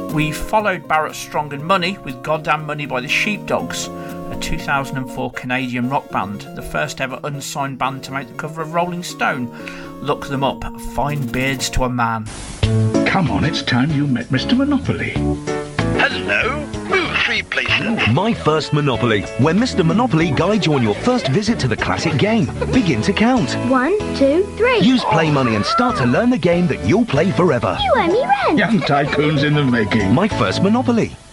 We followed Barrett Strong and Money with Goddamn Money by the Sheepdogs, a 2004 Canadian rock band, the first ever unsigned band to make the cover of Rolling Stone. Look them up, Fine Beards to a Man. Come on, it's time you met Mr. Monopoly. Hello, move 3 places. My First Monopoly, where Mr. Monopoly guides you on your first visit to the classic game. Begin to count. 1, 2, 3. Use Play Money and start to learn the game that you'll play forever. You owe me rent. Young tycoons in the making. My First Monopoly.